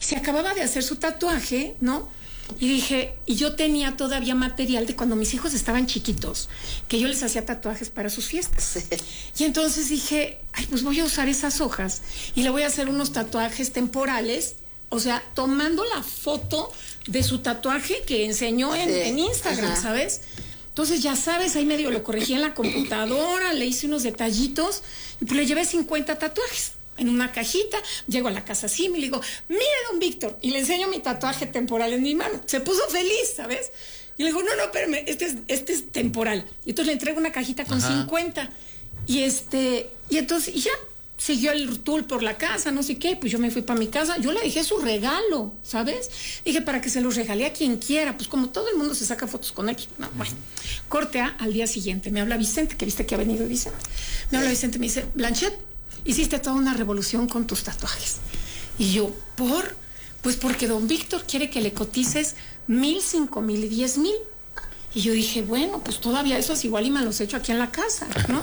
se acababa de hacer su tatuaje, ¿no? Y dije, y yo tenía todavía material de cuando mis hijos estaban chiquitos, que yo les hacía tatuajes para sus fiestas. Sí. Y entonces dije, ay, pues voy a usar esas hojas y le voy a hacer unos tatuajes temporales, o sea, tomando la foto de su tatuaje que enseñó en Instagram, ajá, ¿sabes? Entonces, ya sabes, ahí medio lo corregí en la computadora, le hice unos detallitos y pues le llevé 50 tatuajes en una cajita. Llego a la casa así, me le digo, mire, don Víctor, y le enseño mi tatuaje temporal en mi mano. Se puso feliz, ¿sabes? Y le digo, no, espérame, este es temporal. Y entonces le entrego una cajita con, ajá, 50. Y entonces, y ya, siguió el tour por la casa, no sé qué, pues yo me fui para mi casa, yo le dejé su regalo, ¿sabes? Dije, para que se los regale a quien quiera, pues como todo el mundo se saca fotos con él. No, bueno, corte A, al día siguiente, me habla Vicente, que viste que ha venido Vicente. Me habla Vicente, me dice, Blanchet, hiciste toda una revolución con tus tatuajes. Y yo, pues porque don Víctor quiere que le cotices 1,000, 5,000 y 10,000. Y yo dije, bueno, pues todavía esos igual y me los echo aquí en la casa, ¿no?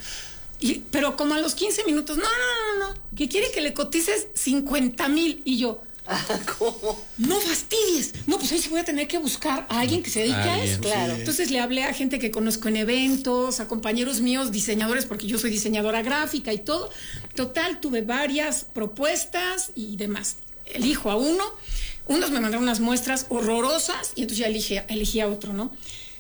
Pero como a los 15 minutos, no, que quiere que le cotices 50,000. Y yo, ¿cómo? No fastidies. No, pues ahí sí voy a tener que buscar a alguien que se dedique a eso. Claro. Sí. Entonces le hablé a gente que conozco en eventos, a compañeros míos, diseñadores, porque yo soy diseñadora gráfica y todo. Total, tuve varias propuestas y demás. Elijo a unos me mandaron unas muestras horrorosas y entonces ya elegí a otro, ¿no?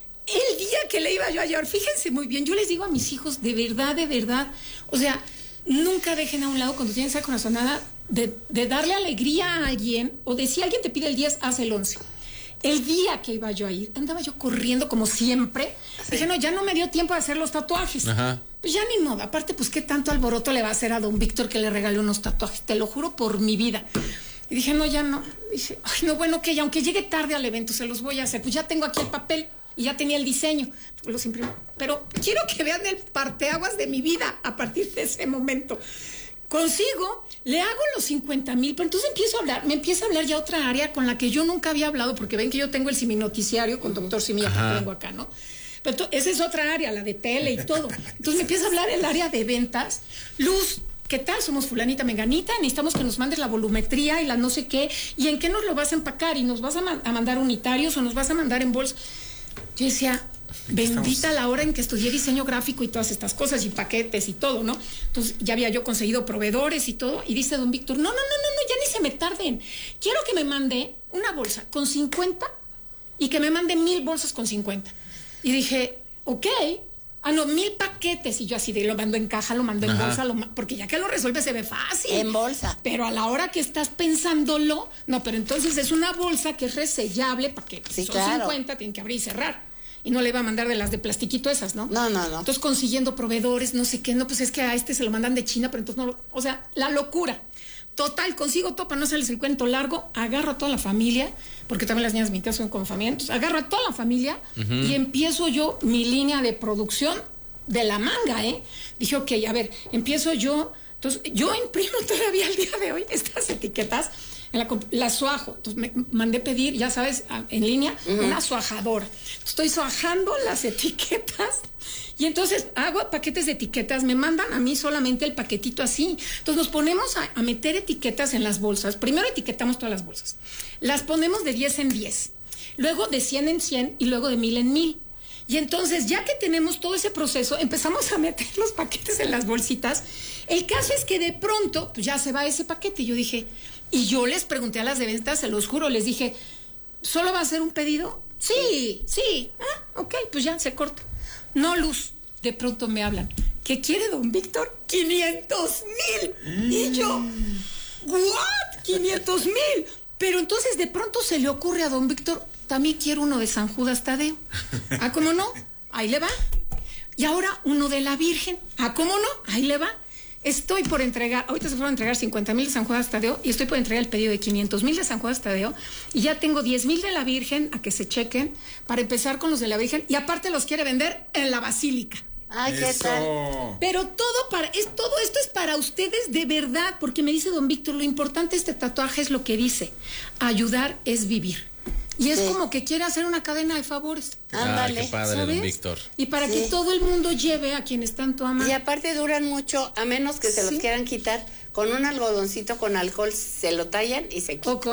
El día que le iba yo a llevar, fíjense muy bien, yo les digo a mis hijos, de verdad, o sea, nunca dejen a un lado cuando tienen esa corazonada de darle alegría a alguien, o de si alguien te pide el 10, haz el 11. El día que iba yo a ir, andaba yo corriendo como siempre, sí. Dije, no, ya no me dio tiempo de hacer los tatuajes. Ajá. Pues ya ni modo, aparte, pues qué tanto alboroto le va a hacer a don Víctor que le regaló unos tatuajes, te lo juro por mi vida. Y dije, no, ya no. Dije, ay, no, bueno, que aunque llegue tarde al evento, se los voy a hacer, pues ya tengo aquí el papel. Y ya tenía el diseño, los imprimí. Pero quiero que vean el parteaguas de mi vida a partir de ese momento. Consigo, le hago los 50,000, pero entonces me empieza a hablar ya otra área con la que yo nunca había hablado, porque ven que yo tengo el Siminoticiario con doctor Similla, que tengo acá, ¿no? Pero esa es otra área, la de tele y todo. Entonces me empieza a hablar el área de ventas. Luz, ¿qué tal? Somos fulanita, menganita, necesitamos que nos mandes la volumetría y la no sé qué, y en qué nos lo vas a empacar, y nos vas a mandar unitarios o nos vas a mandar en bolsa. Yo decía, bendita la hora en que estudié diseño gráfico y todas estas cosas y paquetes y todo, ¿no? Entonces ya había yo conseguido proveedores y todo, y dice don Víctor, no, ya ni se me tarden, quiero que me mande una bolsa con 50 y que me mande 1,000 bolsas con 50. Y dije, ok, 1,000 paquetes, y yo así de lo mando en caja, lo mando en bolsa, porque ya que lo resuelve se ve fácil. En bolsa. Pero a la hora que estás pensándolo, no, pero entonces es una bolsa que es resellable, para que sí, son claro. 50, tienen que abrir y cerrar. Y no le iba a mandar de las de plastiquito esas, ¿no? No. Entonces consiguiendo proveedores, no sé qué, no, pues es que a este se lo mandan de China, pero entonces no, o sea, la locura. Total, consigo todo para no hacerles el cuento largo, agarro a toda la familia, porque también las niñas mías son con familia, entonces agarro a toda la familia y empiezo yo mi línea de producción de la manga, ¿eh? Dije, ok, a ver, empiezo yo, entonces yo imprimo todavía al día de hoy estas etiquetas, las suajo, entonces me mandé pedir, ya sabes, en línea, una suajadora. Estoy suajando las etiquetas. Y entonces hago paquetes de etiquetas, me mandan a mí solamente el paquetito así. Entonces nos ponemos a meter etiquetas en las bolsas. Primero etiquetamos todas las bolsas. Las ponemos de 10 en 10. Luego de 100 en 100 y luego de 1,000 en 1,000. Y entonces, ya que tenemos todo ese proceso, empezamos a meter los paquetes en las bolsitas. El caso es que de pronto, pues ya se va ese paquete. Y yo dije, y yo les pregunté a las de ventas, se los juro, les dije, ¿solo va a ser un pedido? Sí. Ok, pues ya se corta. No, Luz, de pronto me hablan. ¿Qué quiere don Víctor? 500,000. Y yo, ¿what? 500,000. Pero entonces de pronto se le ocurre a don Víctor, también quiero uno de San Judas Tadeo. Ah, ¿cómo no? Ahí le va. Y ahora uno de la Virgen. Ah, ¿cómo no? Ahí le va. Estoy por entregar, ahorita se fueron a entregar 50,000 de San Judas Tadeo y estoy por entregar el pedido de 500,000 de San Judas Tadeo y ya tengo 10,000 de la Virgen a que se chequen para empezar con los de la Virgen y aparte los quiere vender en la Basílica. Ay, ¿qué tal? Pero todo esto es para ustedes de verdad, porque me dice don Víctor, lo importante de este tatuaje es lo que dice, ayudar es vivir. Y es como que quiere hacer una cadena de favores. Ándale. Qué padre, ¿sabes? Don Víctor. Y para que todo el mundo lleve a quienes tanto aman. Y aparte duran mucho, a menos que se los quieran quitar, con un algodoncito con alcohol se lo tallan y se quitan.